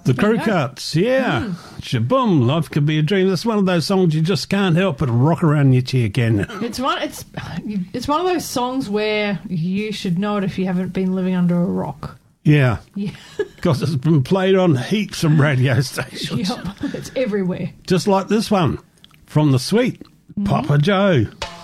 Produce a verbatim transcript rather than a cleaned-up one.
The Crew Cuts, yeah. Mm. Shaboom, Life Could Be a Dream. That's one of those songs you just can't help but rock around your chair, can you? It's one, it's, it's one of those songs where you should know it if you haven't been living under a rock. Yeah. Yeah. Because it's been played on heaps of radio stations. Yep, it's everywhere. Just like this one from the Sweet, mm-hmm. Papa Joe.